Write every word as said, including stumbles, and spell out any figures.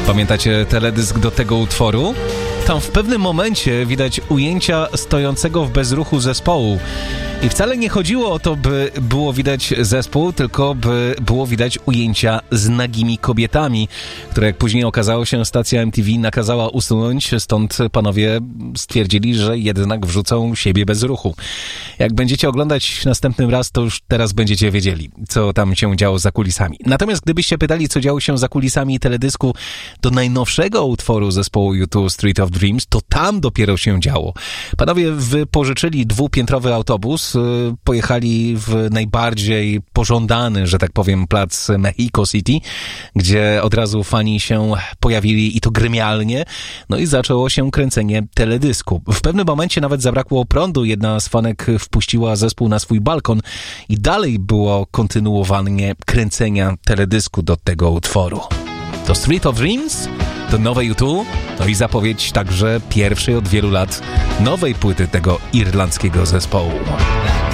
Pamiętacie teledysk do tego utworu? Tam w pewnym momencie widać ujęcia stojącego w bezruchu zespołu. I wcale nie chodziło o to, by było widać zespół, tylko by było widać ujęcia z nagimi kobietami, które jak później okazało się, stacja M T V nakazała usunąć, stąd panowie stwierdzili, że jednak wrzucą siebie bez ruchu. Jak będziecie oglądać następnym raz, to już teraz będziecie wiedzieli, co tam się działo za kulisami. Natomiast gdybyście pytali, co działo się za kulisami teledysku do najnowszego utworu zespołu U dwa Street of Dreams, to tam dopiero się działo. Panowie wypożyczyli dwupiętrowy autobus, pojechali w najbardziej pożądany, że tak powiem, plac Mexico City, gdzie od razu fani się pojawili i to gremialnie, no i zaczęło się kręcenie teledysku. W pewnym momencie nawet zabrakło prądu, jedna z fanek wpuściła zespół na swój balkon i dalej było kontynuowanie kręcenia teledysku do tego utworu. To Street of Dreams, to nowe U dwa, no i zapowiedź także pierwszej od wielu lat nowej płyty tego irlandzkiego zespołu.